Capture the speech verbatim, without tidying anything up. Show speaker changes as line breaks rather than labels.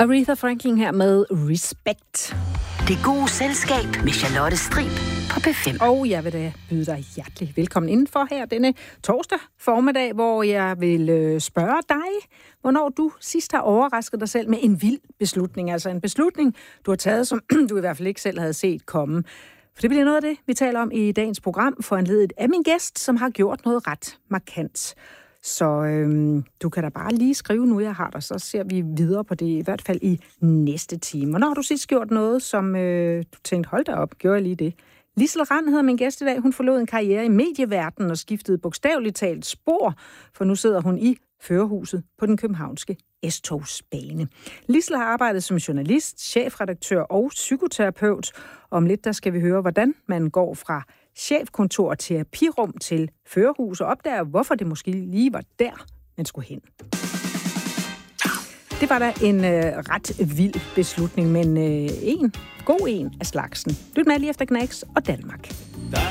Aretha Franklin her med Respect.
Det gode selskab med Charlotte Strib på P fem.
Og jeg vil da byde dig hjertelig velkommen indenfor her denne torsdag formiddag, hvor jeg vil spørge dig, hvornår du sidst har overrasket dig selv med en vild beslutning. Altså en beslutning, du har taget, som du i hvert fald ikke selv havde set komme. For det bliver noget af det, vi taler om i dagens program, foranlediget af min gæst, som har gjort noget ret markant. Så øhm, du kan da bare lige skrive nu, jeg har dig, så ser vi videre på det, i hvert fald i næste time. Hvornår har du sidst gjort noget, som øh, du tænkte, hold da op, gjorde jeg lige det? Liesel Rand hedder min gæst i dag. Hun forlod en karriere i medieverdenen og skiftede bogstaveligt talt spor, for nu sidder hun i førerhuset på den københavnske S-togsbane. Liesel har arbejdet som journalist, chefredaktør og psykoterapeut. Om lidt der skal vi høre, hvordan man går fra chefkontor og terapirum til førerhus og opdager, hvorfor det måske lige var der, man skulle hen. Det var da en øh, ret vild beslutning, men øh, en god en af slagsen. Lyt med lige efter Knacks og Danmark.